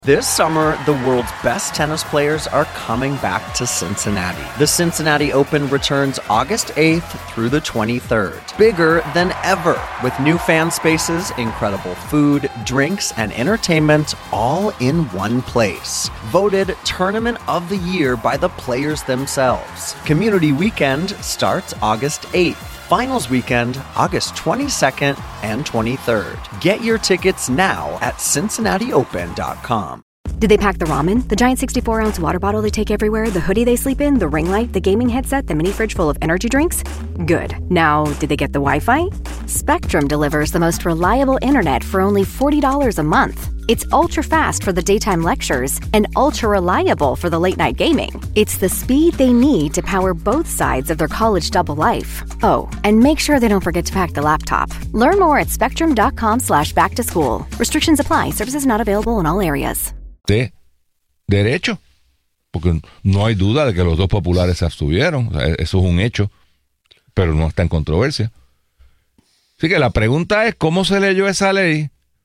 This summer, the world's best tennis players are coming back to Cincinnati. The Cincinnati Open returns August 8th through the 23rd. Bigger than ever, with new fan spaces, incredible food, drinks, and entertainment all in one place. Voted Tournament of the Year by the players themselves. Community Weekend starts August 8th. Finals weekend, August 22nd and 23rd. Get your tickets now at CincinnatiOpen.com. Did they pack the ramen, the giant 64-ounce water bottle they take everywhere, the hoodie they sleep in, the ring light, the gaming headset, the mini fridge full of energy drinks? Good. Now, did they get the Wi-Fi? Spectrum delivers the most reliable internet for only $40 a month. It's ultra-fast for the daytime lectures and ultra-reliable for the late-night gaming. It's the speed they need to power both sides of their college double life. Oh, and make sure they don't forget to pack the laptop. Learn more at spectrum.com/back-to-school. Restrictions apply. Services not available in all areas. De derecho, porque no hay duda de que los dos populares se abstuvieron. O sea, eso es un hecho, pero no está en controversia. Así que la pregunta es, ¿cómo se leyó esa ley?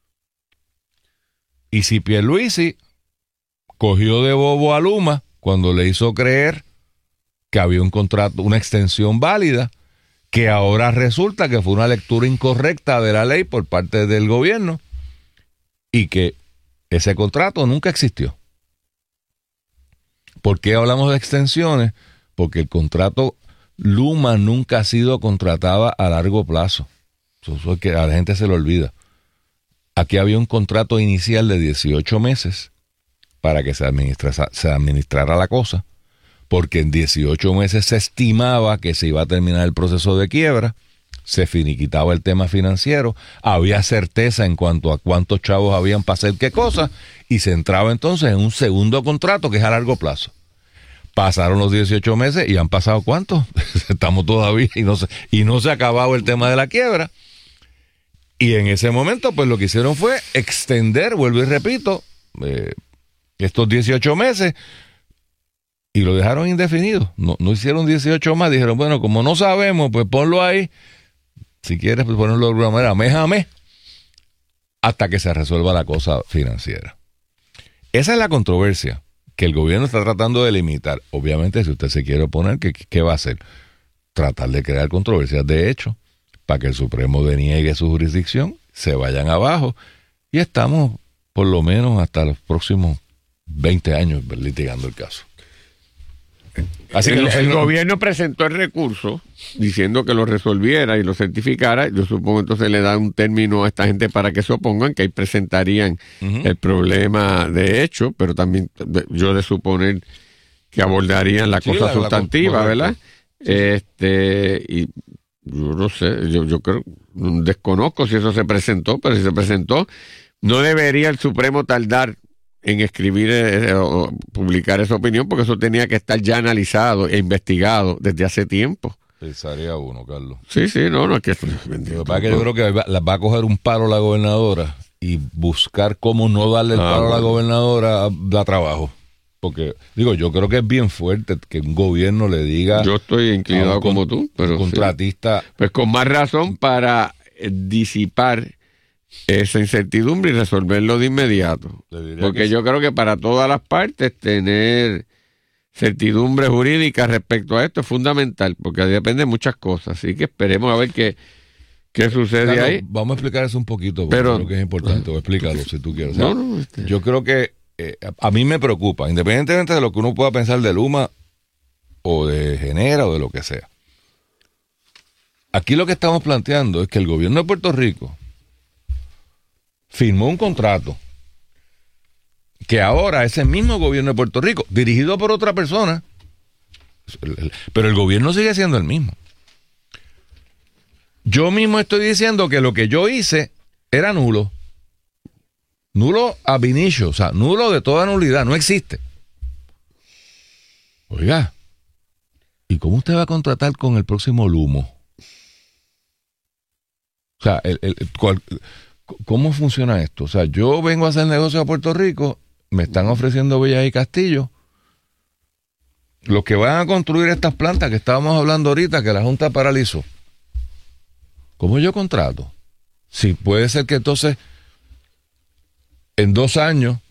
Y si Pierluisi cogió de bobo a Luma cuando le hizo creer que había un contrato, una extensión válida, que ahora resulta que fue una lectura incorrecta de la ley por parte del gobierno y que ese contrato nunca existió. ¿Por qué hablamos de extensiones? Porque el contrato Luma nunca ha sido contratada a largo plazo. Eso es que a la gente se le olvida. Aquí había un contrato inicial de 18 meses para que se administrara la cosa, porque en 18 meses se estimaba que se iba a terminar el proceso de quiebra, se finiquitaba el tema financiero, había certeza en cuanto a cuántos chavos habían para hacer qué cosa, y se entraba entonces en un segundo contrato que es a largo plazo. Pasaron los 18 meses y han pasado ¿cuántos? Estamos todavía y no se ha acabado el tema de la quiebra. Y en ese momento, pues lo que hicieron fue extender, vuelvo y repito, estos 18 meses y lo dejaron indefinido. No hicieron 18 más, dijeron, bueno, como no sabemos, pues ponlo ahí. Si quieres, pues ponerlo de alguna manera, mes a mes, hasta que se resuelva la cosa financiera. Esa es la controversia que el gobierno está tratando de limitar. Obviamente, si usted se quiere oponer, ¿qué va a hacer? Tratar de crear controversias de hecho, para que el Supremo deniegue su jurisdicción, se vayan abajo, y estamos por lo menos hasta los próximos 20 años litigando el caso. Así que el gobierno presentó el recurso diciendo que lo resolviera y lo certificara. Yo supongo entonces le da un término a esta gente para que se opongan, que ahí presentarían el problema de hecho, pero también yo de suponer que abordarían la cosa sustantiva, ¿verdad? Y yo no sé, yo creo, desconozco si eso se presentó, pero si se presentó, no debería el Supremo tardar en escribir o publicar esa opinión, porque eso tenía que estar ya analizado e investigado desde hace tiempo. Pensaría uno, Carlos. Sí, no, es que... Lo que pasa es que yo creo que va a coger un palo la gobernadora y buscar cómo no darle el palo a la gobernadora da trabajo. Porque, yo creo que es bien fuerte que un gobierno le diga... Yo estoy inclinado como tú, pero... Contratista... Sí. Pues con más razón para disipar esa incertidumbre y resolverlo de inmediato. Porque yo creo que para todas las partes tener certidumbre jurídica respecto a esto es fundamental, porque depende de muchas cosas. Así que esperemos a ver qué sucede, Carlos, ahí. Vamos a explicar eso un poquito, porque creo que es importante. Explícalo si tú quieres. O sea, yo creo que a mí me preocupa, independientemente de lo que uno pueda pensar de Luma o de Genera o de lo que sea. Aquí lo que estamos planteando es que el gobierno de Puerto Rico firmó un contrato que ahora ese mismo gobierno de Puerto Rico, dirigido por otra persona, pero el gobierno sigue siendo el mismo. Yo mismo estoy diciendo que lo que yo hice era nulo. Nulo ab initio, o sea, nulo de toda nulidad, no existe. Oiga, ¿y cómo usted va a contratar con el próximo Lumo? O sea, ¿cómo funciona esto? O sea, yo vengo a hacer negocio a Puerto Rico, me están ofreciendo Villas y Castillo. Los que van a construir estas plantas que estábamos hablando ahorita, que la Junta paralizó. ¿Cómo yo contrato? Si puede ser que entonces, en 2 años,